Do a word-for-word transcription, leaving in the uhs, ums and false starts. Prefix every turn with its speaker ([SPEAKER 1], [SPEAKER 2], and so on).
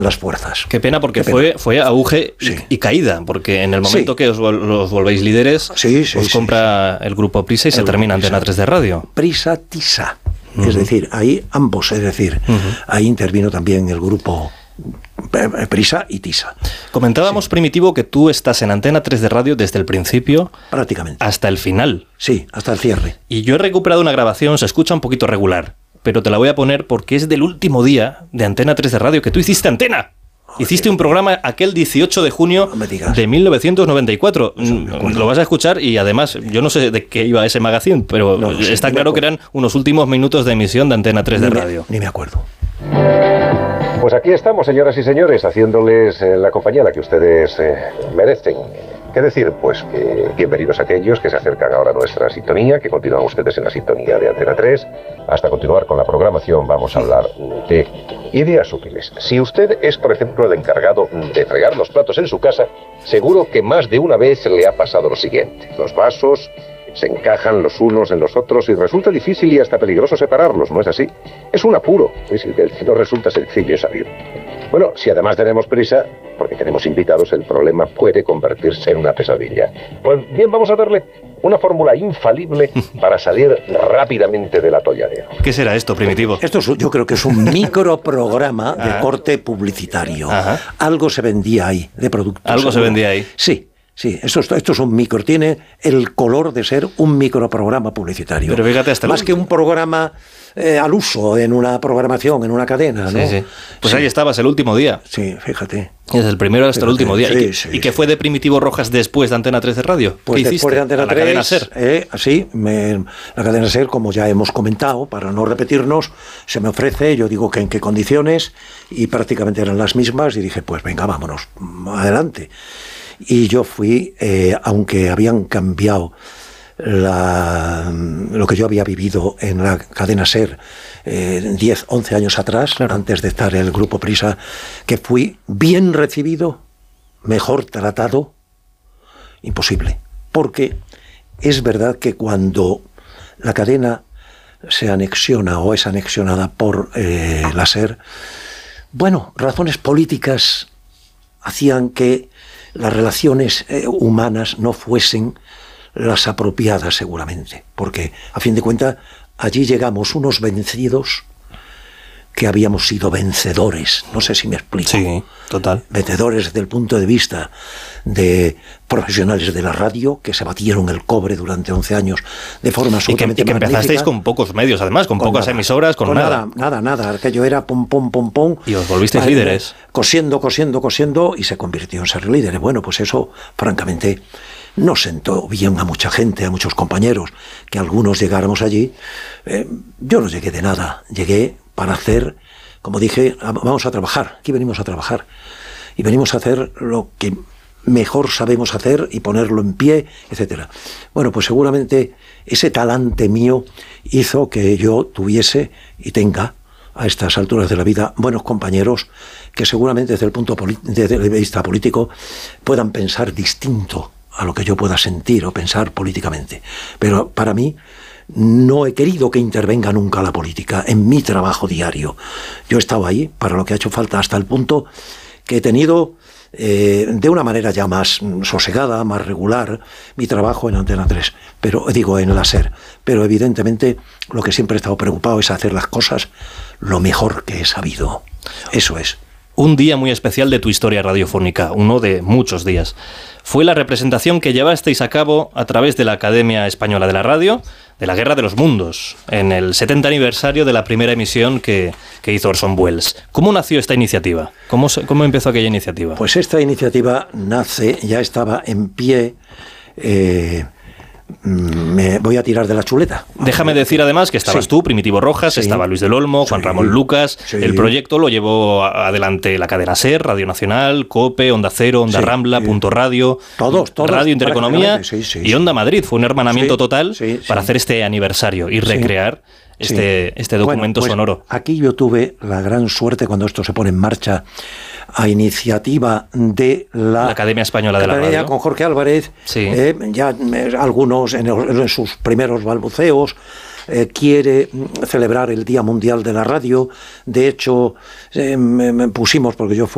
[SPEAKER 1] las fuerzas.
[SPEAKER 2] Qué pena, porque Qué pena. Fue, fue auge y, sí. y caída, porque en el momento sí. que os, os volvéis líderes, sí, sí, os sí, compra sí. el grupo Prisa y el se termina Antena tres de Radio.
[SPEAKER 1] Prisa Tisa, uh-huh. es decir, ahí ambos, es decir, uh-huh. ahí intervino también el grupo Prisa y Tisa.
[SPEAKER 2] Comentábamos, sí. Primitivo, que tú estás en Antena tres de Radio desde el principio
[SPEAKER 1] prácticamente
[SPEAKER 2] hasta el final.
[SPEAKER 1] Sí, hasta el cierre.
[SPEAKER 2] Y yo he recuperado una grabación, se escucha un poquito regular, pero te la voy a poner porque es del último día de Antena tres de Radio que tú hiciste antena. Joder. Hiciste un programa aquel dieciocho de junio no de mil novecientos noventa y cuatro. Lo vas a escuchar y además, yo no sé de qué iba ese magazine, pero no, no sé, está claro que eran unos últimos minutos de emisión de Antena tres de
[SPEAKER 1] ni
[SPEAKER 2] Radio.
[SPEAKER 1] Me, ni me acuerdo.
[SPEAKER 3] Pues aquí estamos, señoras y señores, haciéndoles eh, la compañía a la que ustedes eh, merecen. ¿Qué decir? Pues que bienvenidos a aquellos que se acercan ahora a nuestra sintonía, que continúan ustedes en la sintonía de Antena tres. Hasta continuar con la programación vamos a hablar de ideas útiles. Si usted es, por ejemplo, el encargado de fregar los platos en su casa, seguro que más de una vez le ha pasado lo siguiente. Los vasos se encajan los unos en los otros y resulta difícil y hasta peligroso separarlos, ¿no es así? Es un apuro, es el que no resulta sencillo salir. Bueno, si además tenemos prisa, porque tenemos invitados, el problema puede convertirse en una pesadilla. Pues bien, vamos a darle una fórmula infalible para salir rápidamente del atolladero.
[SPEAKER 2] ¿Qué será esto, Primitivo?
[SPEAKER 1] Esto es, yo creo que es un microprograma de corte publicitario. Ajá. Algo se vendía ahí, de productos.
[SPEAKER 2] ¿Algo seguro. se vendía ahí?
[SPEAKER 1] Sí. Sí, esto, esto es un micro, tiene el color de ser un microprograma publicitario.
[SPEAKER 2] Pero fíjate, hasta
[SPEAKER 1] más que un programa eh, al uso en una programación, en una cadena, ¿no?
[SPEAKER 2] Sí, sí. Pues
[SPEAKER 1] sí.
[SPEAKER 2] Ahí estabas, el último día.
[SPEAKER 1] Sí, fíjate.
[SPEAKER 2] Desde el primero hasta fíjate, el último día.
[SPEAKER 1] Sí,
[SPEAKER 2] ¿Y, que,
[SPEAKER 1] sí,
[SPEAKER 2] ¿Y qué
[SPEAKER 1] sí.
[SPEAKER 2] fue de Primitivo Rojas después de Antena tres de Radio?
[SPEAKER 1] Pues
[SPEAKER 2] ¿Qué
[SPEAKER 1] después
[SPEAKER 2] hiciste?
[SPEAKER 1] de Antena tres,
[SPEAKER 2] la cadena SER.
[SPEAKER 1] Eh, sí, me, la cadena SER, como ya hemos comentado, para no repetirnos, se me ofrece, yo digo que en qué condiciones, y prácticamente eran las mismas, y dije, pues venga, vámonos, adelante. Y yo fui, eh, aunque habían cambiado la, lo que yo había vivido en la cadena SER eh, diez, once años atrás, claro. antes de estar en el grupo Prisa, que fui bien recibido, mejor tratado, imposible. Porque es verdad que cuando la cadena se anexiona o es anexionada por eh, la SER, bueno, razones políticas hacían que las relaciones eh, humanas no fuesen las apropiadas seguramente, porque a fin de cuentas allí llegamos unos vencidos que habíamos sido vencedores, no sé si me explico.
[SPEAKER 2] Sí, total.
[SPEAKER 1] Vencedores desde el punto de vista de profesionales de la radio que se batieron el cobre durante once años de forma absolutamente
[SPEAKER 2] y que, y que empezasteis con pocos medios, además, con, con pocas nada, emisoras, con,
[SPEAKER 1] con
[SPEAKER 2] nada.
[SPEAKER 1] Nada, nada, nada. Aquello era pom, pom, pom, pom.
[SPEAKER 2] Y os volvisteis vale, líderes.
[SPEAKER 1] Cosiendo, cosiendo, cosiendo y se convirtió en ser líderes. Bueno, pues eso, francamente, no sentó bien a mucha gente, a muchos compañeros, que algunos llegáramos allí. Eh, yo no llegué de nada, llegué para hacer, como dije, vamos a trabajar, aquí venimos a trabajar. Y venimos a hacer lo que mejor sabemos hacer y ponerlo en pie, etcétera. Bueno, pues seguramente ese talante mío hizo que yo tuviese y tenga a estas alturas de la vida buenos compañeros que seguramente desde el punto de vista político puedan pensar distinto a lo que yo pueda sentir o pensar políticamente. Pero para mí no he querido que intervenga nunca la política en mi trabajo diario. Yo he estado ahí para lo que ha hecho falta hasta el punto que he tenido eh, de una manera ya más sosegada, más regular, mi trabajo en Antena tres, pero digo en la SER. Pero evidentemente lo que siempre he estado preocupado es hacer las cosas lo mejor que he sabido. Eso es.
[SPEAKER 2] Un día muy especial de tu historia radiofónica, uno de muchos días. Fue la representación que llevasteis a cabo a través de la Academia Española de la Radio, de la Guerra de los Mundos, en el setenta aniversario de la primera emisión que, que hizo Orson Welles. ¿Cómo nació esta iniciativa? ¿Cómo, ¿Cómo empezó aquella iniciativa?
[SPEAKER 1] Pues esta iniciativa nace, ya estaba en pie... Eh, me voy a tirar de la chuleta.
[SPEAKER 2] Déjame decir además que estabas sí. tú, Primitivo Rojas, sí. estaba Luis del Olmo, Juan sí. Ramón Lucas. Sí. El proyecto lo llevó adelante la cadena SER, Radio Nacional, COPE, Onda Cero, Onda sí. Rambla, sí. Punto Radio,
[SPEAKER 1] todos, todos,
[SPEAKER 2] Radio Intereconomía sí, sí, y Onda Madrid. Fue un hermanamiento sí. total
[SPEAKER 1] sí, sí.
[SPEAKER 2] para hacer este aniversario y recrear sí. este, sí. este documento
[SPEAKER 1] bueno, pues
[SPEAKER 2] sonoro.
[SPEAKER 1] Aquí yo tuve la gran suerte cuando esto se pone en marcha a iniciativa de la,
[SPEAKER 2] la Academia Española de la Radio,
[SPEAKER 1] con Jorge Álvarez,
[SPEAKER 2] sí.
[SPEAKER 1] eh, ya eh, algunos en, el, en sus primeros balbuceos, eh, quiere celebrar el Día Mundial de la Radio. De hecho, eh, me, me pusimos, porque yo fui